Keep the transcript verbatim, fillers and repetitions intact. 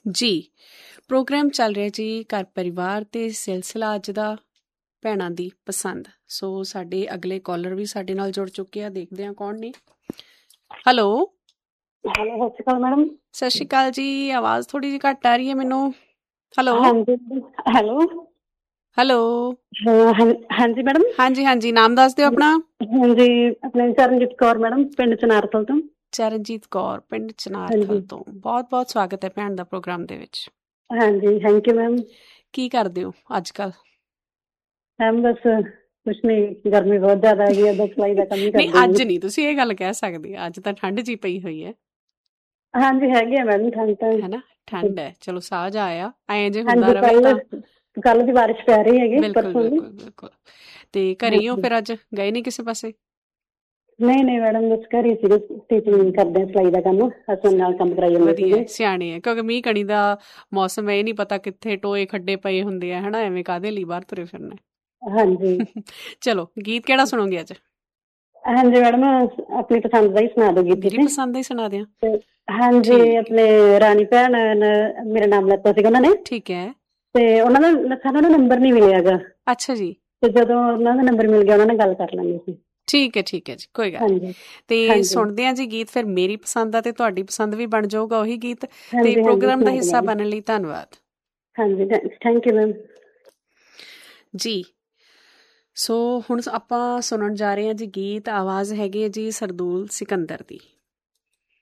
ਜੀ ਪ੍ਰੋਗਰਾਮ ਚੱਲ ਰਿਹਾ ਜੀ ਘਰ ਪਰਿਵਾਰ ਤੇ ਸਿਲਸਿਲਾ ਅੱਜ ਦਾ ਭੈਣਾਂ ਦੀ ਪਸੰਦ। ਸੋ ਸਾਡੇ ਅਗਲੇ ਕਾਲਰ ਵੀ ਸਾਡੇ ਨਾਲ ਜੁੜ ਚੁੱਕੇ ਆ, ਦੇਖਦੇ ਹਾਂ ਕੌਣ ਨੇ। ਹੈਲੋ ਹੈਲੋ, ਸਤਿ ਸ਼੍ਰੀ ਅਕਾਲ ਮੈਡਮ। ਸਤਿ ਸ਼੍ਰੀ ਅਕਾਲ ਜੀ, ਆਵਾਜ਼ ਥੋੜੀ ਜਿਹੀ ਘੱਟ ਆ ਰਹੀ ਹੈ ਮੈਨੂੰ। ਹੈਲੋ ਹਾਂਜੀ ਹੈਲੋ ਹੈਲੋ ਹਾਂਜੀ ਮੈਡਮ। ਹਾਂਜੀ ਹਾਂਜੀ, ਨਾਮ ਦੱਸ ਦਿਓ ਆਪਣਾ। ਹਾਂਜੀ, ਆਪਣੇ ਚਰਨਜੀਤ ਕੌਰ ਮੈਡਮ, ਪਿੰਡ ਚਨਾਰਥਲ ਤੋਂ। ਚਰਨਜੀਤ ਕੌਰ, ਪਿੰਡ ਚਨਾਰਥਲ ਹਾਂਜੀ ਤੋਂ। ਬਹੁਤ ਬਹੁਤ ਸਵਾਗਤ ਹੈ ਭੈਣ ਦਾ ਪ੍ਰੋਗਰਾਮ ਦੇ ਵਿੱਚ। ਹਾਂਜੀ, ਥੈਂਕ ਯੂ ਮੈਮ। ਕੀ ਕਰਦੇ ਹੋ ਅੱਜ ਕੱਲ? ਮੈਮ ਬਸ ਕੁਛ ਨਹੀਂ, ਗਰਮੀ ਬਹੁਤ ਜ਼ਿਆਦਾ ਹੈਗੀ, ਏਦਾਂ ਸਿਲਾਈ ਦਾ ਕੰਮ ਹੀ ਨਹੀਂ, ਕਰਦੇ ਅੱਜ ਜੀ। ਨਹੀਂ ਤੁਸੀਂ ਇਹ ਗੱਲ ਕਹਿ ਸਕਦੇ, ਅੱਜ ਤਾਂ ਠੰਡ ਜੀ ਪਈ ਹੋਈ ਹੈ। ਹਾਂਜੀ ਹੈਗੀ ਆ ਮੈਡਮ ਠੰਡ ਤਾਂ। ਹੈ ਨਾ, ਠੰਡ ਹੈ, ਚਲੋ ਸਾਹ ਜਾ ਆਇਆ, ਐਂ ਜੇ ਹੁੰਦਾ ਹਾਂਜੀ, ਰਵੇ ਕੱਲ ਤਾਂ। ਕੱਲ ਦੀ ਬਾਰਿਸ਼ ਪੈ ਰਹੀ ਹੈਗੀ, ਬਿਲਕੁਲ ਪਰਸੋਂ ਦੀ। ਬਿਲਕੁਲ ਬਿਲਕੁਲ। ਤੇ ਘਰੇ ਹੀ ਹੋ ਹਾਂਜੀ, ਫਿਰ, ਅੱਜ ਗਏ ਨਹੀਂ ਕਿਸੇ ਪਾਸੇ? ਨਹੀਂ ਨਹੀਂ ਮੈਡਮ, ਬਸ ਘਰ ਹੀ ਸੀਗੇ, ਸਟੀਚਿੰਗ ਕਰਦੇ ਆ, ਸਿਲਾਈ ਦਾ ਕੰਮ ਹਸਬੈਂਡ ਨਾਲ ਕੰਮ ਕਰਾਈ ਜਾਂਦੇ ਵਧੀਆ, ਸੀਗੇ। ਸਿਆਣੇ ਹੈ, ਕਿਉਂਕਿ ਮੀਂਹ ਕਣੀ ਦਾ ਮੌਸਮ ਹੈ, ਇਹ ਨਹੀਂ ਪਤਾ ਕਿੱਥੇ ਟੋਏ ਖੱਡੇ ਪਏ ਹੁੰਦੇ ਆ, ਹੈ ਨਾ, ਐਵੇਂ ਕਾਹਦੇ ਲਈ ਬਾਹਰ ਤੁਰੇ ਫਿਰਨਾ। ਹਾਂਜੀ ਚਲੋ, ਗੀਤ ਕਿਹੜਾ ਸੁਣੋਗੇ ਅੱਜ? ਹਾਂਜੀ ਮੈਡਮ, ਆਪਣੀ ਪਸੰਦ ਦਾ ਹੀ ਸੁਣਾ ਦੋ ਗੀਤ ਮੇਰੀ ਤੁਸੀਂ। ਪਸੰਦ ਦਾ ਹੀ ਸੁਣਾ ਦਿਆਂ? ਤੇ ਹਾਂਜੀ, ਠੀਕ ਆਪਣੇ ਰਾਣੀ ਭੈਣ ਨੇ ਮੇਰਾ ਨਾਮ ਲੈਤਾ ਸੀਗਾ ਉਹਨਾਂ ਨੇ, ਠੀਕ ਹੈ। ਤੇ ਉਹਨਾਂ ਦਾ ਸਾਨੂੰ ਨਾ ਨੰਬਰ ਨਹੀਂ ਮਿਲਿਆ ਹੈਗਾ, ਅੱਛਾ ਜੀ। ਤੇ ਜਦੋਂ ਉਹਨਾਂ ਦਾ ਨੰਬਰ ਮਿਲ ਗਿਆ, ਉਹਨਾਂ ਨਾਲ ਗੱਲ ਕਰ ਲਾਂਗੇ ਅਸੀਂ। ਠੀਕ ਹੈ ਠੀਕ ਹੈ ਜੀ, ਕੋਈ ਗੱਲ ਨਹੀਂ। ਹਾਂਜੀ ਤੇ ਹਾਂਜੀ ਸੁਣਦੇ ਹਾਂ ਜੀ ਗੀਤ, ਫਿਰ ਮੇਰੀ ਪਸੰਦ ਦਾ ਤੇ ਤੁਹਾਡੀ ਪਸੰਦ ਵੀ ਬਣ ਜਾਊਗਾ ਉਹੀ ਗੀਤ। ਤੇ ਹਾਂਜੀ ਹਾਂਜੀ ਪ੍ਰੋਗਰਾਮ ਦਾ ਸੁਣਾ ਦਿਓ ਹਿੱਸਾ ਮੈਡਮ। ਬਣਨ ਲਈ ਧੰਨਵਾਦ ਹਾਂਜੀ, ਥੈਂਕ ਯੂ ਮੈਮ। ਜੀ। ਸੋ ਹੁਣ ਆਪਾਂ ਸੁਣਨ ਜਾ ਰਹੇ ਹਾਂ ਜੀ ਗੀਤ, ਆਵਾਜ਼ ਹੈਗੀ ਹੈ ਜੀ ਸਰਦੂਲ ਸਿਕੰਦਰ ਦੀ।